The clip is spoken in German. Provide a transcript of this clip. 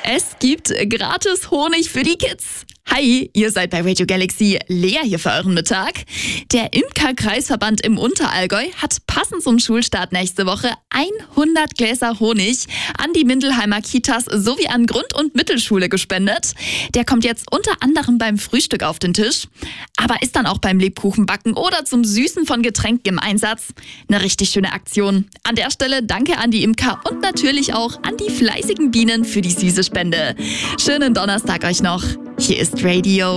Es gibt gratis Honig für die Kids. Hi, ihr seid bei Radio Galaxy. Lea hier für euren Mittag. Der Imkerkreisverband im Unterallgäu hat passend zum Schulstart nächste Woche 100 Gläser Honig an die Mindelheimer Kitas sowie an Grund- und Mittelschule gespendet. Der kommt jetzt unter anderem beim Frühstück auf den Tisch, aber ist dann auch beim Lebkuchenbacken oder zum Süßen von Getränken im Einsatz. Eine richtig schöne Aktion. An der Stelle danke an die Imker und natürlich auch an die fleißigen Bienen für die süße Spende. Schönen Donnerstag euch noch. Hier ist Radio